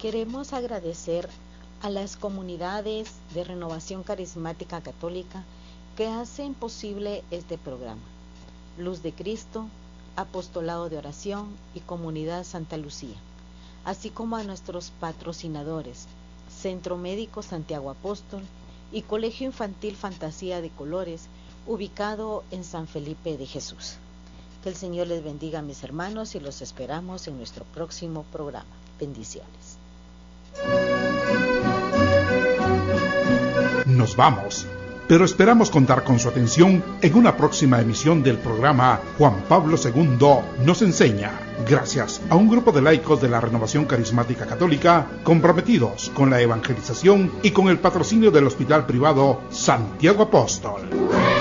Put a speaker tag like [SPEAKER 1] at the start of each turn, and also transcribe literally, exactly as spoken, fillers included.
[SPEAKER 1] Queremos agradecer a las comunidades de Renovación Carismática Católica que hacen posible este programa. Luz de Cristo, Apostolado de Oración y Comunidad Santa Lucía, así como a nuestros patrocinadores, Centro Médico Santiago Apóstol y Colegio Infantil Fantasía de Colores, ubicado en San Felipe de Jesús. Que el Señor les bendiga, mis hermanos, y los esperamos en nuestro próximo programa. Bendiciones.
[SPEAKER 2] Nos vamos, pero esperamos contar con su atención en una próxima emisión del programa Juan Pablo segundo nos enseña, gracias a un grupo de laicos de la Renovación Carismática Católica comprometidos con la evangelización y con el patrocinio del Hospital Privado Santiago Apóstol.